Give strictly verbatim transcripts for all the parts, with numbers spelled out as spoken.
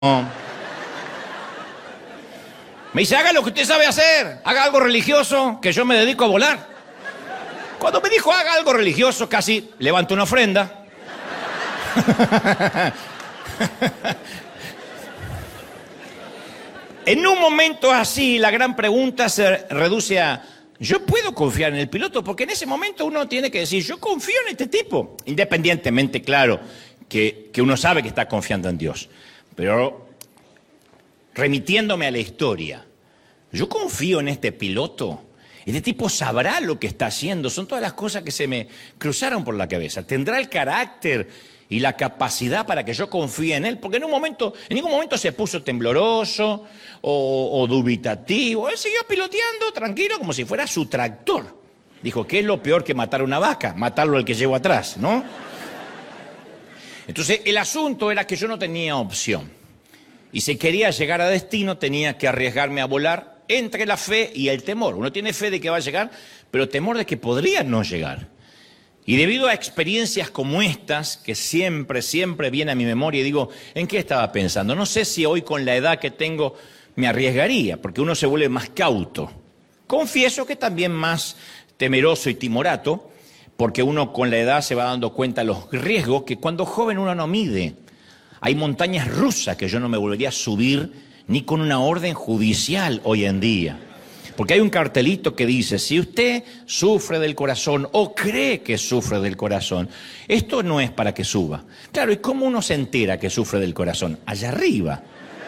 Me dice, haga lo que usted sabe hacer, haga algo religioso, que yo me dedico a volar. Cuando me dijo haga algo religioso, casi levanto una ofrenda. En un momento así, la gran pregunta se reduce a, ¿yo puedo confiar en el piloto? Porque en ese momento uno tiene que decir, yo confío en este tipo. Independientemente, claro, que, que uno sabe que está confiando en Dios. Pero remitiéndome a la historia, yo confío en este piloto. Este tipo sabrá lo que está haciendo. Son todas las cosas que se me cruzaron por la cabeza. ¿Tendrá el carácter y la capacidad para que yo confíe en él? Porque en un momento, en ningún momento se puso tembloroso o, o dubitativo. Él siguió piloteando tranquilo como si fuera su tractor. Dijo, ¿qué es lo peor que matar a una vaca? Matarlo al que llevo atrás, ¿no? Entonces, el asunto era que yo no tenía opción. Y si quería llegar a destino, tenía que arriesgarme a volar entre la fe y el temor. Uno tiene fe de que va a llegar, pero temor de que podría no llegar. Y debido a experiencias como estas, que siempre, siempre viene a mi memoria, y digo, ¿en qué estaba pensando? No sé si hoy con la edad que tengo me arriesgaría, porque uno se vuelve más cauto. Confieso que también más temeroso y timorato, porque uno con la edad se va dando cuenta de los riesgos que cuando joven uno no mide. Hay montañas rusas que yo no me volvería a subir ni con una orden judicial hoy en día. Porque hay un cartelito que dice, si usted sufre del corazón o cree que sufre del corazón, esto no es para que suba. Claro, ¿y cómo uno se entera que sufre del corazón? Allá arriba.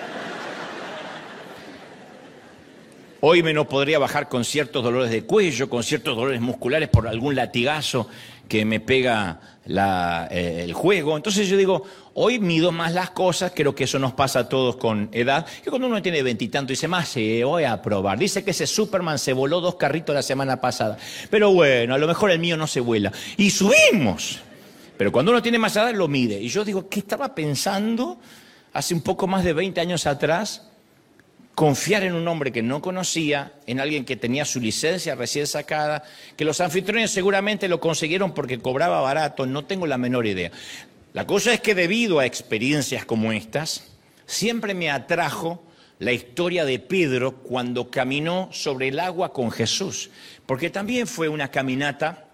Hoy me no podría bajar con ciertos dolores de cuello, con ciertos dolores musculares por algún latigazo que me pega la, eh, el juego. Entonces yo digo, hoy mido más las cosas, creo que eso nos pasa a todos con edad, que cuando uno tiene veintitantos dice, más sí, voy a probar. Dice que ese Superman se voló dos carritos la semana pasada, pero bueno, a lo mejor el mío no se vuela. Y subimos. Pero cuando uno tiene más edad lo mide. Y yo digo, ¿qué estaba pensando hace un poco más de veinte años atrás? Confiar en un hombre que no conocía, en alguien que tenía su licencia recién sacada, que los anfitriones seguramente lo consiguieron porque cobraba barato, no tengo la menor idea. La cosa es que debido a experiencias como estas, siempre me atrajo la historia de Pedro cuando caminó sobre el agua con Jesús, porque también fue una caminata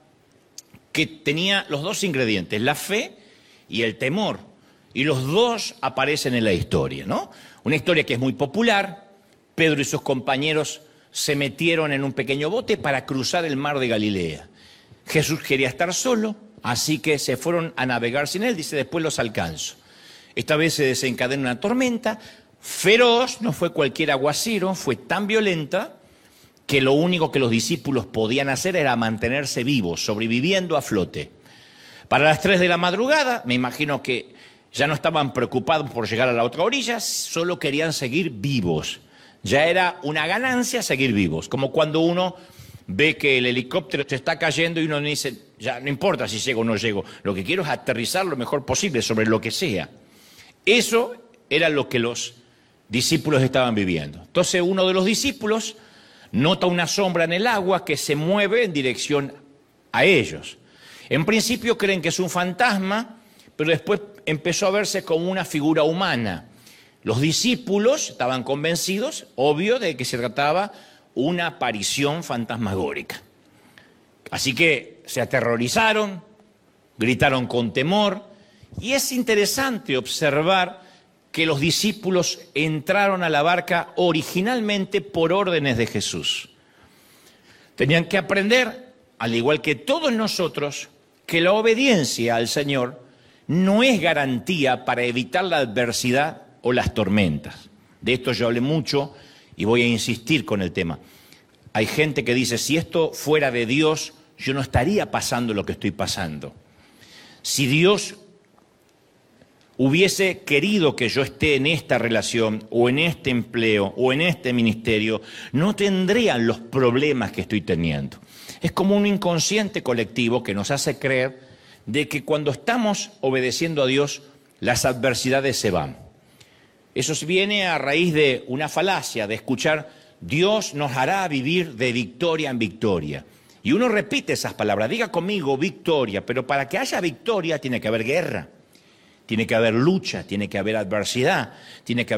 que tenía los dos ingredientes, la fe y el temor, y los dos aparecen en la historia, ¿no? Una historia que es muy popular. Pedro y sus compañeros se metieron en un pequeño bote para cruzar el mar de Galilea. Jesús quería estar solo, así que se fueron a navegar sin él, dice, después los alcanzo. Esta vez se desencadena una tormenta feroz, no fue cualquier aguacero, fue tan violenta que lo único que los discípulos podían hacer era mantenerse vivos, sobreviviendo a flote. Para las tres de la madrugada, me imagino que ya no estaban preocupados por llegar a la otra orilla, solo querían seguir vivos. Ya era una ganancia seguir vivos, como cuando uno ve que el helicóptero se está cayendo y uno dice, ya no importa si llego o no llego, lo que quiero es aterrizar lo mejor posible sobre lo que sea. Eso era lo que los discípulos estaban viviendo. Entonces uno de los discípulos nota una sombra en el agua que se mueve en dirección a ellos. En principio creen que es un fantasma, pero después empezó a verse como una figura humana. Los discípulos estaban convencidos, obvio, de que se trataba una aparición fantasmagórica. Así que se aterrorizaron, gritaron con temor, y es interesante observar que los discípulos entraron a la barca originalmente por órdenes de Jesús. Tenían que aprender, al igual que todos nosotros, que la obediencia al Señor no es garantía para evitar la adversidad o las tormentas. De esto yo hablé mucho y voy a insistir con el tema. Hay gente que dice, si esto fuera de Dios, yo no estaría pasando lo que estoy pasando. Si Dios hubiese querido que yo esté en esta relación, o en este empleo, o en este ministerio, no tendrían los problemas que estoy teniendo. Es como un inconsciente colectivo que nos hace creer de que cuando estamos obedeciendo a Dios, las adversidades se van. Eso viene a raíz de una falacia, de escuchar, Dios nos hará vivir de victoria en victoria. Y uno repite esas palabras, diga conmigo victoria, pero para que haya victoria tiene que haber guerra. tiene que haber lucha, tiene que haber adversidad, tiene que